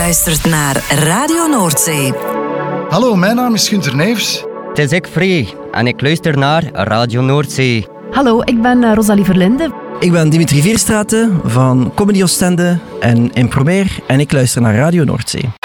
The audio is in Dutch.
luistert naar Radio Noordzee. Hallo, mijn naam is Gunther Neefs. Het is ik Free en ik luister naar Radio Noordzee. Hallo, ik ben Rosalie Verlinde. Ik ben Dimitri Vierstraten van Comedy Oostende en Impromer en ik luister naar Radio Noordzee.